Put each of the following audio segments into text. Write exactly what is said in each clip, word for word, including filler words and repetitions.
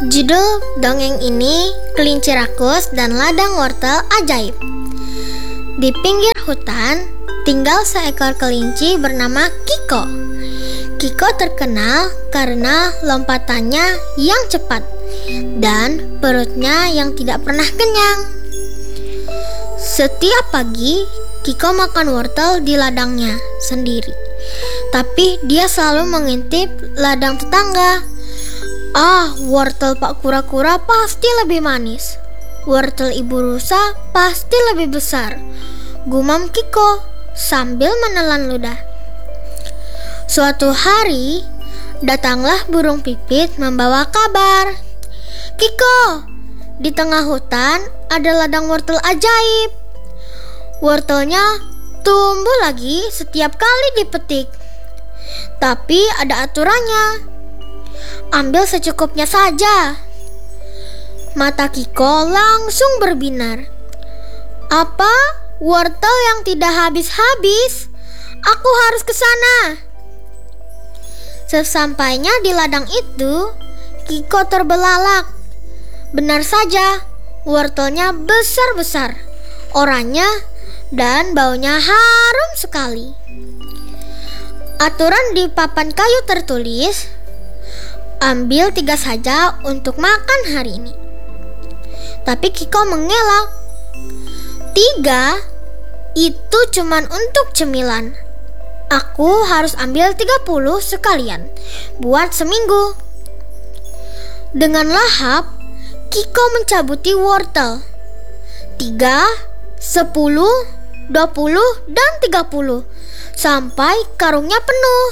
Judul dongeng ini Kelinci Rakus dan Ladang Wortel Ajaib. Di pinggir hutan tinggal seekor kelinci bernama Kiko. Kiko terkenal karena lompatannya yang cepat dan perutnya yang tidak pernah kenyang. Setiap pagi Kiko makan wortel di ladangnya sendiri, tapi dia selalu mengintip ladang tetangga. Ah, wortel Pak Kura-Kura pasti lebih manis. Wortel Ibu Rusa pasti lebih besar, gumam Kiko sambil menelan ludah. Suatu hari, datanglah burung pipit membawa kabar. Kiko, di tengah hutan ada ladang wortel ajaib. Wortelnya tumbuh lagi setiap kali dipetik. Tapi ada aturannya. Ambil secukupnya saja. Mata Kiko langsung berbinar. Apa? Wortel yang tidak habis-habis? Aku harus ke sana. Sesampainya di ladang itu, Kiko terbelalak. Benar saja, wortelnya besar-besar, oranye, dan baunya harum sekali. Aturan di papan kayu tertulis, ambil tiga saja untuk makan hari ini. Tapi Kiko mengelak. Tiga? Itu cuman untuk cemilan. Aku harus ambil tiga puluh sekalian buat seminggu. Dengan lahap, Kiko mencabuti wortel. Tiga, sepuluh, dua puluh, dan tiga puluh sampai karungnya penuh.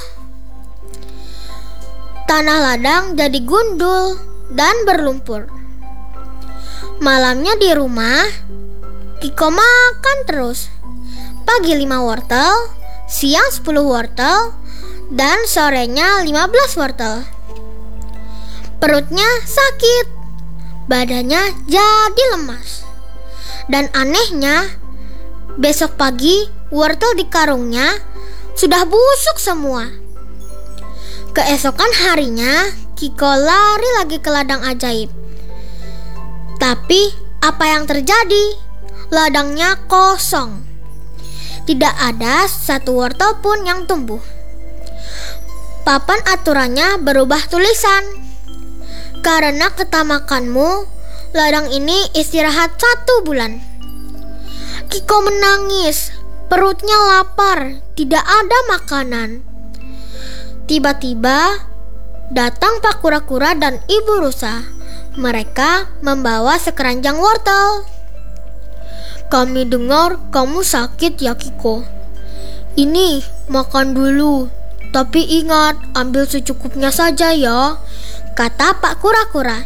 Tanah ladang jadi gundul dan berlumpur. Malamnya di rumah, Kiko makan terus. Pagi lima wortel, siang sepuluh wortel, dan sorenya lima belas wortel. Perutnya sakit, badannya jadi lemas. Dan anehnya, besok pagi wortel di karungnya sudah busuk semua. Keesokan harinya, Kiko lari lagi ke ladang ajaib. Tapi apa yang terjadi? Ladangnya kosong. Tidak ada satu wortel pun yang tumbuh. Papan aturannya berubah tulisan. Karena ketamakanmu, ladang ini istirahat satu bulan. Kiko menangis. Perutnya lapar, tidak ada makanan. Tiba-tiba datang Pak Kura-Kura dan Ibu Rusa. Mereka membawa sekeranjang wortel. Kami dengar kamu sakit ya Kiko. Ini makan dulu. Tapi ingat, ambil secukupnya saja ya, kata Pak Kura-Kura.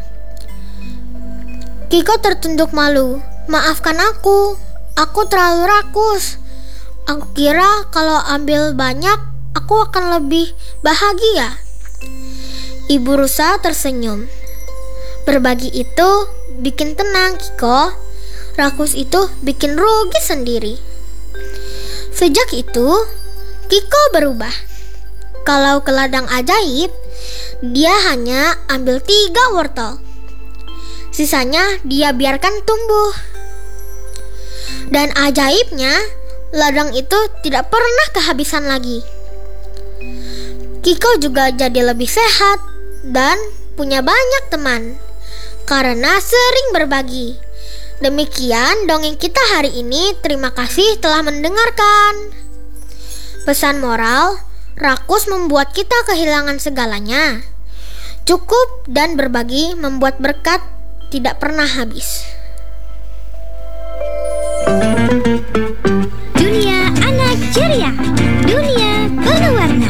Kiko tertunduk malu. Maafkan aku, aku terlalu rakus. Aku kira kalau ambil banyak, aku akan lebih bahagia. Ibu Rusa tersenyum. Berbagi itu bikin tenang Kiko. Rakus itu bikin rugi sendiri. Sejak itu, Kiko berubah. Kalau ke ladang ajaib, dia hanya ambil tiga wortel. Sisanya dia biarkan tumbuh. Dan ajaibnya, ladang itu tidak pernah kehabisan lagi. Kiko juga jadi lebih sehat dan punya banyak teman karena sering berbagi. Demikian dongeng kita hari ini. Terima kasih telah mendengarkan. Pesan moral, rakus membuat kita kehilangan segalanya. Cukup dan berbagi membuat berkat tidak pernah habis. Dunia anak ceria, dunia penuh warna.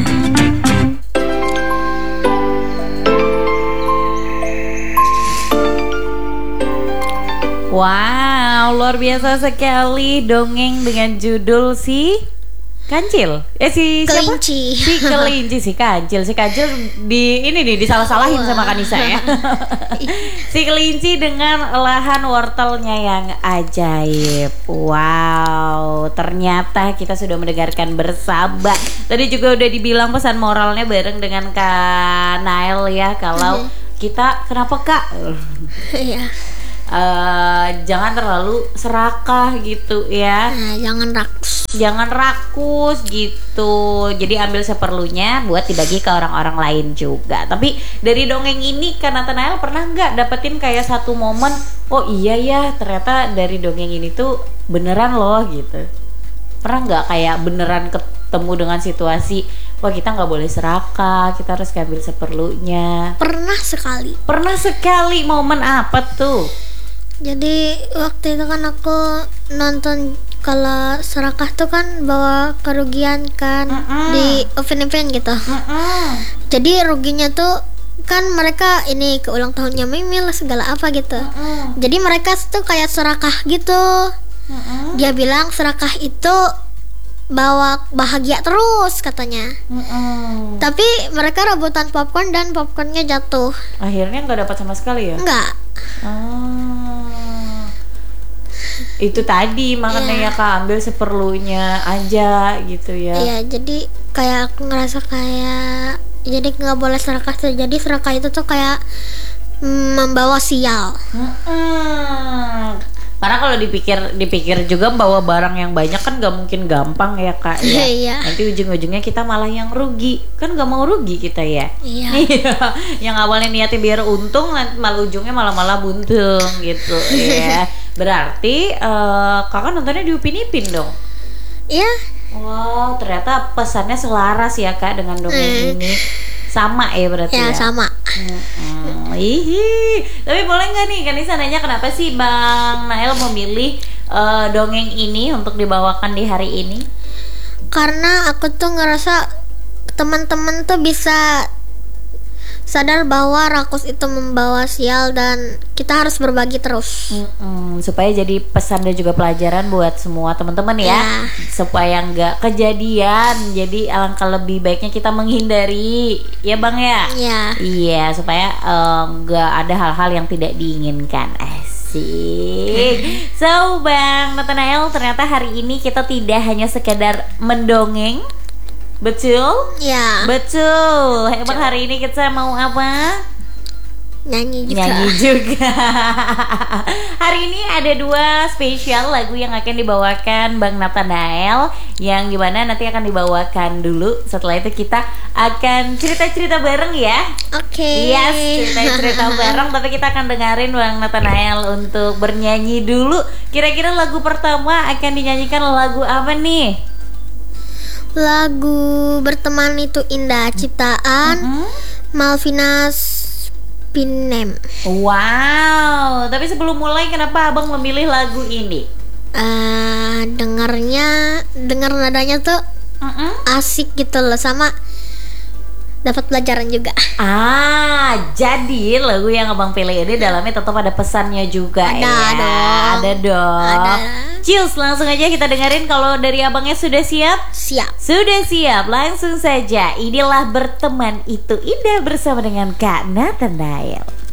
Wow, luar biasa sekali dongeng dengan judul si Kancil. Eh si siapa? Kelinci. Si kelinci, si kancil, si kancil di ini nih disalah-salahin sama Kanisa ya. Si kelinci dengan olahan wortelnya yang ajaib. Wow, ternyata kita sudah mendengarkan bersama. Tadi juga udah dibilang pesan moralnya bareng dengan Kak Nael ya, kalau mm-hmm. kita, kenapa Kak? Iya. Uh, jangan terlalu serakah gitu ya. Nah, jangan rakus. Jangan rakus gitu. Jadi ambil seperlunya buat dibagi ke orang-orang lain juga. Tapi dari dongeng ini Kak Nathanael pernah nggak dapetin kayak satu momen, oh iya ya ternyata dari dongeng ini tuh beneran loh gitu. Pernah nggak kayak beneran ketemu dengan situasi, wah kita nggak boleh serakah, kita harus ngambil seperlunya. Pernah sekali. Pernah sekali. Momen apa tuh? Jadi waktu itu kan aku nonton kalau serakah tuh kan bawa kerugian kan Mm-mm. di event-event gitu. Mm-mm. Jadi ruginya tuh kan mereka ini ke ulang tahunnya Mimil segala apa gitu. Mm-mm. Jadi mereka tuh kayak serakah gitu. Mm-mm. Dia bilang serakah itu bawa bahagia terus katanya. Mm-mm. Tapi mereka rebutan popcorn dan popcornnya jatuh. Akhirnya nggak dapat sama sekali ya? Enggak. Ah, itu tadi makanya Iya. ya Kak, ambil seperlunya aja gitu ya. Iya, jadi kayak aku ngerasa kayak jadi nggak boleh serakah tuh. Jadi serakah itu tuh kayak mm, membawa sial. Mm-mm. Karena kalau dipikir dipikir juga bawa barang yang banyak kan gak mungkin gampang ya Kak ya. Iya. Nanti ujung-ujungnya kita malah yang rugi. Kan gak mau rugi kita ya. Iya. Iya. Yang awalnya niatnya biar untung, nanti malah ujungnya malah-malah buntung gitu ya. Berarti eh, Kakak nontonnya di Upin Ipin dong. Iya. Wow, ternyata pesannya selaras ya Kak dengan dongeng Hmm. ini. Sama ya berarti Ya ya. sama. Hmm, ihi. Tapi boleh nggak nih Kanisa nanya kenapa sih Bang Nael memilih eh, dongeng ini untuk dibawakan di hari ini? Karena aku tuh ngerasa teman-teman tuh bisa sadar bahwa rakus itu membawa sial dan kita harus berbagi terus. Mm-mm, supaya jadi pesan dan juga pelajaran buat semua teman-teman ya, Ya. supaya nggak kejadian. Jadi alangkah lebih baiknya kita menghindari, ya Bang ya. Ya. Iya, supaya eh, nggak ada hal-hal yang tidak diinginkan. Asik. So Bang Nathanael, ternyata hari ini kita tidak hanya sekedar mendongeng. Betul? Ya. Betul. Emang hari ini kita mau apa? Nyanyi juga. Nyanyi juga. Hari ini ada dua spesial lagu yang akan dibawakan Bang Nathanael, yang gimana nanti akan dibawakan dulu. Setelah itu kita akan cerita-cerita bareng ya. Oke. Yes, cerita-cerita bareng. Tapi kita akan dengerin Bang Nathanael untuk bernyanyi dulu. Kira-kira lagu pertama akan dinyanyikan lagu apa nih? Lagu Berteman Itu Indah ciptaan Hmm? Malvina Spinem. Wow. Tapi sebelum mulai, kenapa Abang memilih lagu ini? Eh, dengarnya, dengar nadanya tuh Mm-mm. asik gitu loh, sama dapat pelajaran juga. Ah, jadi lagu yang Abang pilih ini dalamnya tetap ada pesannya juga. Ada ya. dong. Ada dong. Ada. Cheers, langsung aja kita dengerin. Kalau dari Abangnya sudah siap? Siap. Sudah siap, langsung saja. Inilah Berteman Itu Indah bersama dengan Kak Nathanael.